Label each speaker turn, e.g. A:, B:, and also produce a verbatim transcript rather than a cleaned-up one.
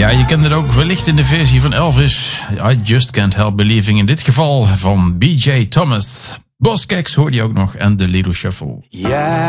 A: Ja, je kent het ook wellicht in de versie van Elvis. I Just Can't Help Believing. In dit geval van B J Thomas. Buzzcocks hoorde je ook nog en The Little Shuffle.
B: Ja.